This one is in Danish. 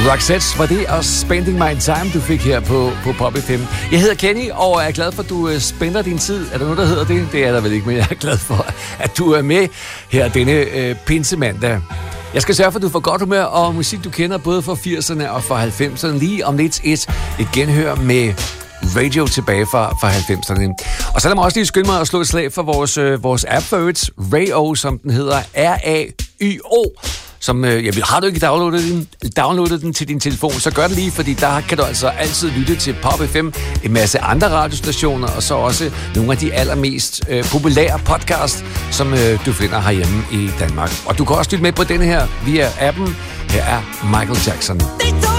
Roxette var det, og Spending My Time, du fik her på Pop FM. Jeg hedder Kenny, og er glad for, at du spender din tid. Er der noget, der hedder det? Det er der vel ikke, men jeg er glad for, at du er med her denne pinsemandag. Jeg skal sørge for, at du får godt humør og musik, du kender både fra 80'erne og fra 90'erne. Lige om lidt et genhør med radio tilbage fra 90'erne. Og så lad mig også lige skynde mig at slå et slag for vores app for Rayo, som den hedder, R-A-Y-O. Som, har du ikke downloadet den til din telefon, så gør det lige, fordi der kan du altså altid lytte til Pop FM, en masse andre radiostationer, og så også nogle af de allermest populære podcasts, som du finder herhjemme i Danmark. Og du kan også lytte med på den her via appen. Her er Michael Jackson.